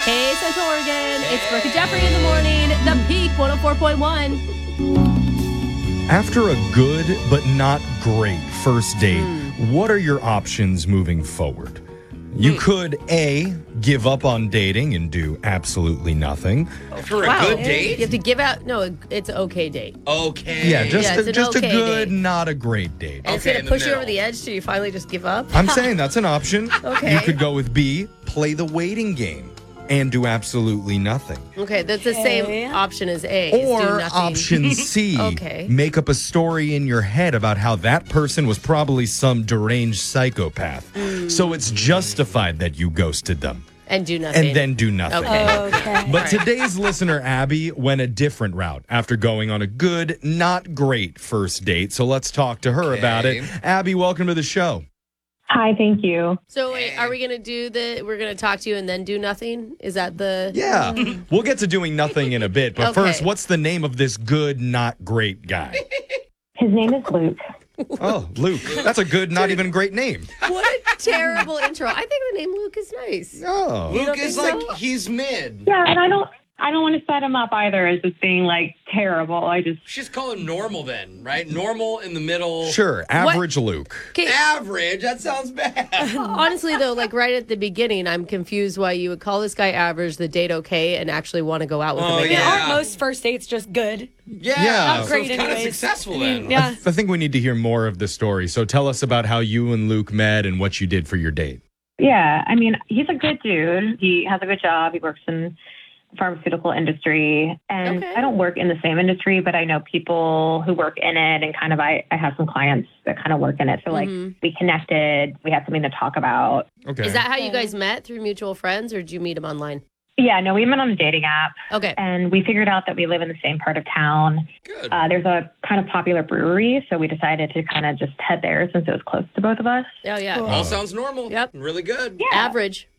Hey, Central Oregon. It's Brooke and Jeffrey in the morning. The Peak 104.1. After a good but not great first date, what are your options moving forward? You could A, give up on dating and do absolutely nothing. For a good date? You have to give out. No, it's an okay date. Okay. Yeah, just Yeah, it's an a okay good, date. not a great date. And it's Okay, going in to the push you over middle. the edge till you finally just give up. I'm saying that's an option. Okay. You could go with B, play the waiting game and do absolutely nothing. Okay, that's the same option as A. is do Or nothing. option C, Okay. make up a story in your head about how that person was probably some deranged psychopath. So it's justified that you ghosted them. And do nothing. And then do nothing. Okay. Okay. But today's listener, Abby, went a different route after going on a good, not great first date. So let's talk to her about it. Abby, welcome to the show. Hi, thank you. So wait, are we going to do we're going to talk to you and then do nothing? Is that the... Yeah, we'll get to doing nothing in a bit. But Okay. first, what's the name of this good, not great guy? His name is Luke. Oh, Luke. That's a good, not even great name. What a terrible intro. I think the name Luke is nice. Oh. Luke don't is think like, so? he's mid. Yeah, and I don't want to set him up either as just being like terrible. I just Just call him normal then, right? Normal in the middle. Sure, average Luke. Okay, Average. That sounds bad. honestly, though, like right at the beginning, I'm confused why you would call this guy average, the date okay, and actually want to go out with him Oh, again. yeah. Aren't most first dates just good? Yeah. Not So great it's kind of anyways. successful I mean, then. yeah. I think we need to hear more of the story. So tell us about how you and Luke met and what you did for your date. yeah. I mean, he's a good dude. He has a good job. He works in the pharmaceutical industry, and Okay. I don't work in the same industry, but I know people who work in it, and kind of I have some clients that kind of work in it. So like we connected. We had something to talk about. Okay. Is that how you guys met, through mutual friends, or did you meet him online? Yeah, no, we met on a dating app, Okay. and we figured out that we live in the same part of town. Good. There's a kind of popular brewery, so we decided to kind of just head there since it was close to both of us. Oh, yeah. Cool. All sounds normal. Yep. Really good. Yeah. Average.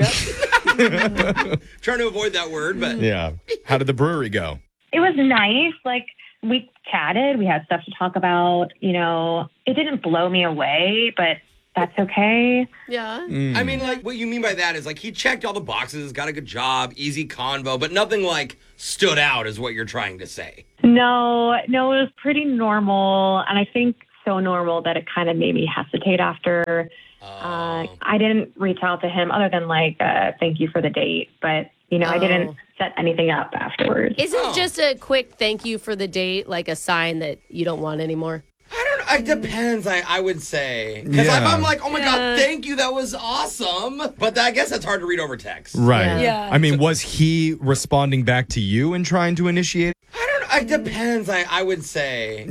Trying to avoid that word, but Yeah. How did the brewery go? It was nice. Like, we chatted. We had stuff to talk about. You know, it didn't blow me away, but that's okay. Yeah. I mean, like, what you mean by that is, like, he checked all the boxes, got a good job, easy convo, but nothing, like, stood out is what you're trying to say. No, it was pretty normal. And I think so normal that it kind of made me hesitate after. I didn't reach out to him other than, like, thank you for the date. But, you know, I didn't set anything up afterwards. Isn't just a quick thank you for the date like a sign that you don't want anymore? I don't know. It depends, I would say. Because if Yeah. I'm like, oh my God, thank you, that was awesome. But I guess that's hard to read over text. Right. Yeah. I mean, was he responding back to you and trying to initiate? I don't know. It depends, I would say.